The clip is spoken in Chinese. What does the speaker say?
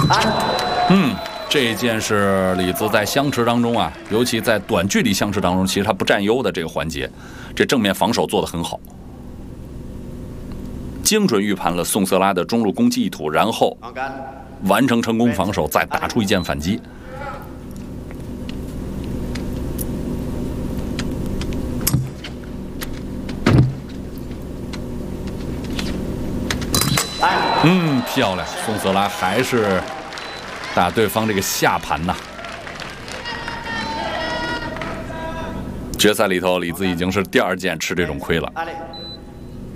这一件是李子在相持当中啊，尤其在短距离相持当中，其实他不占优的这个环节，这正面防守做得很好，精准预判了宋瑟拉的中路攻击意图，然后完成成功防守，再打出一剑反击。漂亮，宋瑟拉还是打对方这个下盘呐。决赛里头，李子已经是第2剑吃这种亏了。